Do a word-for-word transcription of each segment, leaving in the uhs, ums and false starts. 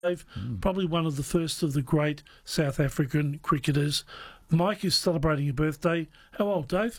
Dave, probably one of the first of the great South African cricketers. Mike is celebrating a birthday. How old, Dave?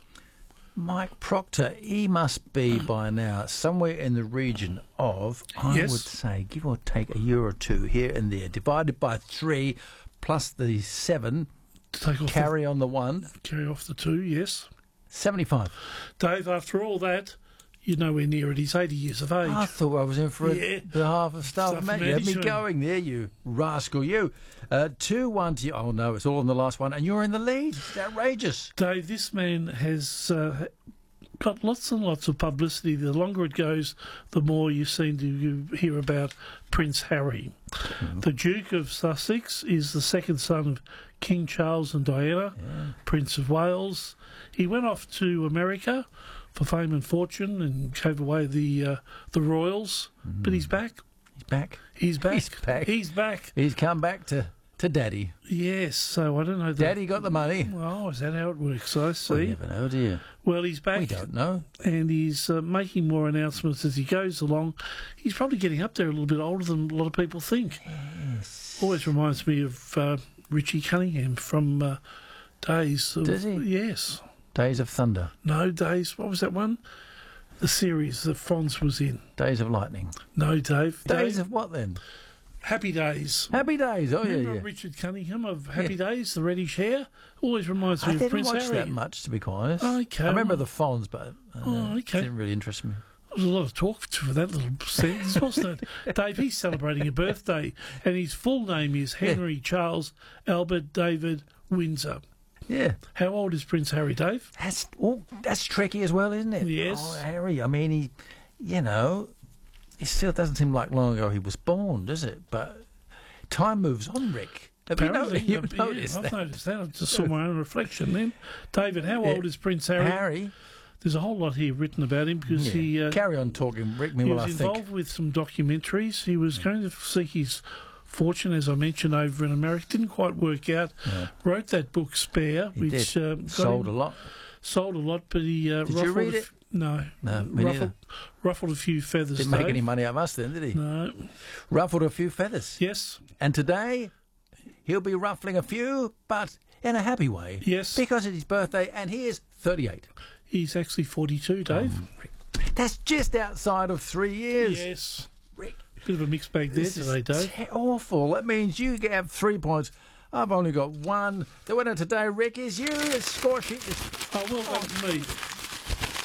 Mike Proctor, he must be by now somewhere in the region of, I Yes. would say, give or take a year or two here and there, divided by three, plus the seven, Take off carry on the one, the, carry off the two, yes. seventy-five. Dave, after all that, you're nowhere near it. He's eighty years of age. I thought I was in for Yeah. a behalf of stuff, Stuff mate. You had me management. going there, you rascal, you. Uh, two one to you. Oh, no, it's all in the last one, and you're in the lead. It's outrageous. Dave, this man has uh, got lots and lots of publicity. The longer it goes, the more you seem to hear about Prince Harry. Mm-hmm. The Duke of Sussex is the second son of King Charles and Diana, Yeah. Prince of Wales. He went off to America for fame and fortune and gave away the uh, the royals, Mm-hmm. but he's back. He's back. He's back. He's back. He's back. He's come back to, to Daddy. Yes, so I don't know. The, Daddy got the money. Oh, is that how it works? I We see. never know, do you? Well, he's back. We don't know. And he's uh, making more announcements as he goes along. He's probably getting up there a little bit older than a lot of people think. Yes. Always reminds me of uh, Richie Cunningham from uh, Days. Of, Does he? Yes. Days of Thunder. No, Days. What was that one? The series that Fonz was in. Days of Lightning. No, Dave. Days Dave. of what then? Happy Days. Happy Days. Oh, Remember yeah, yeah. Richard Cunningham of Happy Days, the reddish hair? Always reminds me I of didn't Prince watch Harry. that much, to be quite honest. Okay, I remember well- the Fonz, but uh, Oh, okay. it didn't really interest me. There was a lot of talk for that little sentence, wasn't it? Dave, he's celebrating a birthday, and his full name is Henry Charles Albert David Windsor. Yeah. How old is Prince Harry, Dave? That's oh, that's tricky as well, isn't it? Yes. Oh, Harry, I mean, he, you know, it still doesn't seem like long ago he was born, does it? But time moves on, Rick. Have you, know, Apparently, you've yeah, noticed I've that? noticed that. I just saw my own reflection then. David, how Yeah. old is Prince Harry? Harry, There's a whole lot here written about him because yeah. he... Uh, carry on talking, Rick, me He while was I involved think. with some documentaries. He was going to seek his fortune, as I mentioned, over in America. Didn't quite work out. Yeah. Wrote that book, Spare, He which did. uh, got Sold him- a lot. Sold a lot, but he uh, Did you ruffled read a it? f- no, No, me ruffled, ruffled a few feathers. Didn't make Dave. any money out of us then, did he? No, Ruffled a few feathers. yes, And today, he'll be ruffling a few, but in a happy way. Yes. Because it's his birthday, and he is thirty-eight. he's actually forty-two, Dave. That's just outside of three years. Yes, Rick, bit of a mixed bag there this today, is Dave. te- awful. That means you have three points. I've only got one. The winner today, Rick, is you. It's score sheet. It's Oh, well done to me.